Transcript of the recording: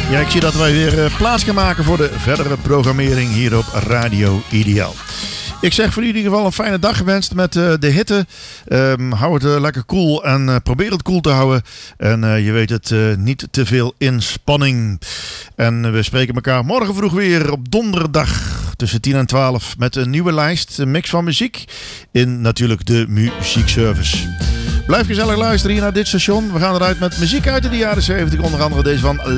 Ja, ik zie dat wij weer plaats gaan maken voor de verdere programmering hier op Radio Ideaal. Ik zeg voor jullie in ieder geval een fijne dag gewenst met de hitte. Hou het lekker koel en probeer het koel te houden. En je weet het, niet te veel inspanning. En we spreken elkaar morgen vroeg weer op donderdag tussen 10 en 12 met een nieuwe lijst. Een mix van muziek in natuurlijk de muziekservice. Blijf gezellig luisteren hier naar dit station. We gaan eruit met muziek uit de jaren 70. Onder andere deze van